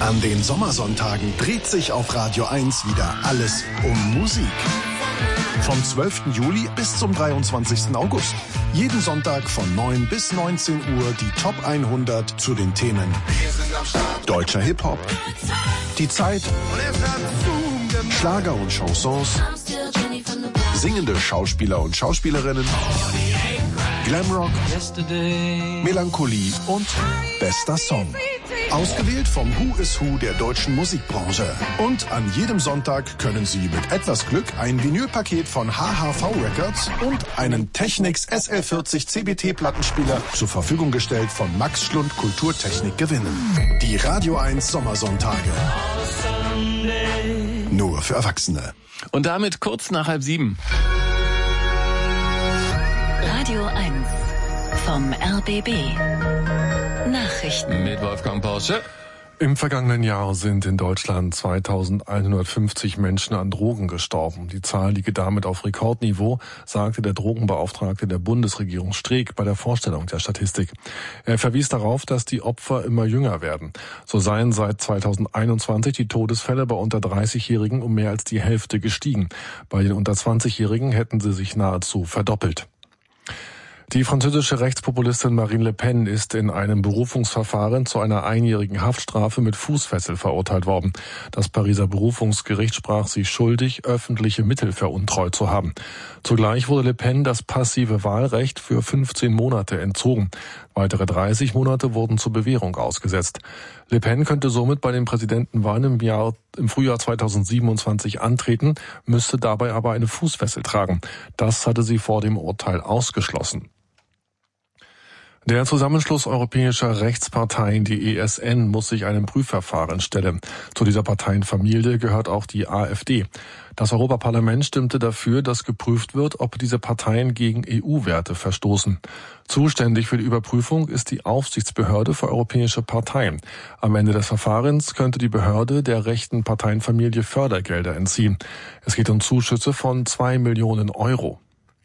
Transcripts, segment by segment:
An den Sommersonntagen dreht sich auf Radio 1 wieder alles um Musik. Vom 12. Juli bis zum 23. August. Jeden Sonntag von 9 bis 19 Uhr die Top 100 zu den Themen deutscher Hip-Hop, die Zeit, Schlager und Chansons, singende Schauspieler und Schauspielerinnen, Glamrock, Melancholie und bester Song. Ausgewählt vom Who is Who der deutschen Musikbranche. Und an jedem Sonntag können Sie mit etwas Glück ein Vinylpaket von HHV Records und einen Technics SL40 CBT-Plattenspieler zur Verfügung gestellt von Max Schlund Kulturtechnik gewinnen. Die Radio 1 Sommersonntage. Nur für Erwachsene. Und damit kurz nach 6:30. Radio 1 vom RBB. Nachrichten Mit Wolfgang Porsche. Im vergangenen Jahr sind in Deutschland 2150 Menschen an Drogen gestorben. Die Zahl liege damit auf Rekordniveau, sagte der Drogenbeauftragte der Bundesregierung Streeck bei der Vorstellung der Statistik. Er verwies darauf, dass die Opfer immer jünger werden. So seien seit 2021 die Todesfälle bei unter 30-Jährigen um mehr als die Hälfte gestiegen. Bei den unter 20-Jährigen hätten sie sich nahezu verdoppelt. Die französische Rechtspopulistin Marine Le Pen ist in einem Berufungsverfahren zu einer einjährigen Haftstrafe mit Fußfessel verurteilt worden. Das Pariser Berufungsgericht sprach sie schuldig, öffentliche Mittel veruntreut zu haben. Zugleich wurde Le Pen das passive Wahlrecht für 15 Monate entzogen. Weitere 30 Monate wurden zur Bewährung ausgesetzt. Le Pen könnte somit bei den Präsidentenwahlen im Frühjahr 2027 antreten, müsste dabei aber eine Fußfessel tragen. Das hatte sie vor dem Urteil ausgeschlossen. Der Zusammenschluss europäischer Rechtsparteien, die ESN, muss sich einem Prüfverfahren stellen. Zu dieser Parteienfamilie gehört auch die AfD. Das Europaparlament stimmte dafür, dass geprüft wird, ob diese Parteien gegen EU-Werte verstoßen. Zuständig für die Überprüfung ist die Aufsichtsbehörde für europäische Parteien. Am Ende des Verfahrens könnte die Behörde der rechten Parteienfamilie Fördergelder entziehen. Es geht um Zuschüsse von 2 Millionen Euro.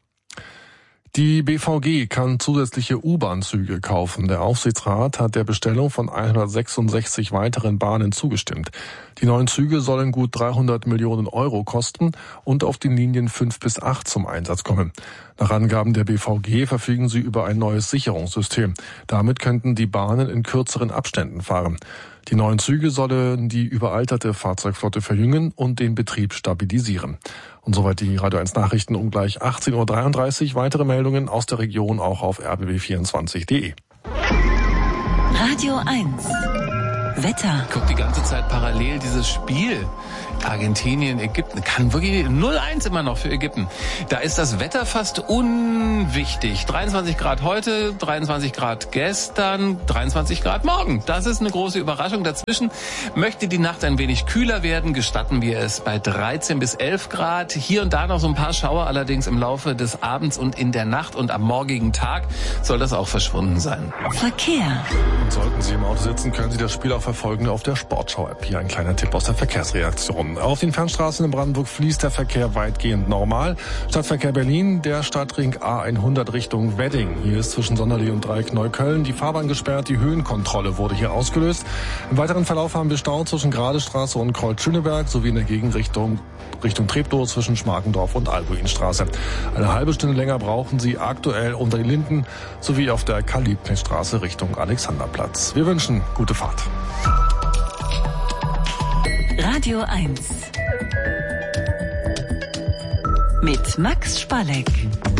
Die BVG kann zusätzliche U-Bahn-Züge kaufen. Der Aufsichtsrat hat der Bestellung von 166 weiteren Bahnen zugestimmt. Die neuen Züge sollen gut 300 Millionen Euro kosten und auf den Linien 5 bis 8 zum Einsatz kommen. Nach Angaben der BVG verfügen sie über ein neues Sicherungssystem. Damit könnten die Bahnen in kürzeren Abständen fahren. Die neuen Züge sollen die überalterte Fahrzeugflotte verjüngen und den Betrieb stabilisieren. Und soweit die Radio 1 Nachrichten um gleich 18.33 Uhr. Weitere Meldungen aus der Region auch auf rbb24.de. Radio 1 Wetter. Guck die ganze Zeit parallel dieses Spiel. Argentinien, Ägypten. Kann wirklich 0-1 immer noch für Ägypten. Da ist das Wetter fast unwichtig. 23 Grad heute, 23 Grad gestern, 23 Grad morgen. Das ist eine große Überraschung. Dazwischen möchte die Nacht ein wenig kühler werden. Gestatten wir es bei 13 bis 11 Grad. Hier und da noch so ein paar Schauer, allerdings im Laufe des Abends und in der Nacht und am morgigen Tag soll das auch verschwunden sein. Verkehr. Und sollten Sie im Auto sitzen, können Sie das Spiel auch verfolgen auf der Sportschau-App. Hier ein kleiner Tipp aus der Verkehrsreaktion. Auf den Fernstraßen in Brandenburg fließt der Verkehr weitgehend normal. Stadtverkehr Berlin, der Stadtring A100 Richtung Wedding. Hier ist zwischen Sonderlee und Dreieck Neukölln die Fahrbahn gesperrt. Die Höhenkontrolle wurde hier ausgelöst. Im weiteren Verlauf haben wir Stau zwischen Gradestraße und Kreuz-Schöneberg sowie in der Gegenrichtung Richtung Treptow zwischen Schmarkendorf und Albuinstraße. Eine halbe Stunde länger brauchen Sie aktuell unter den Linden sowie auf der Karl-Liebknecht-Straße Richtung Alexanderplatz. Wir wünschen gute Fahrt. Radio 1 mit Max Spalleck.